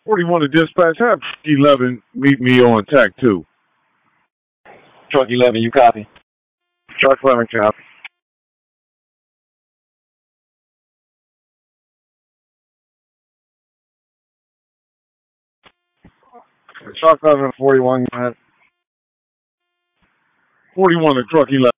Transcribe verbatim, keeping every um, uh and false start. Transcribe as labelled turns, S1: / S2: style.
S1: forty-one to dispatch. Have eleven meet me on tack two.
S2: Truck eleven, you copy?
S3: Truck eleven, copy. Truck eleven, forty-one, go ahead.
S1: forty-one to truck eleven.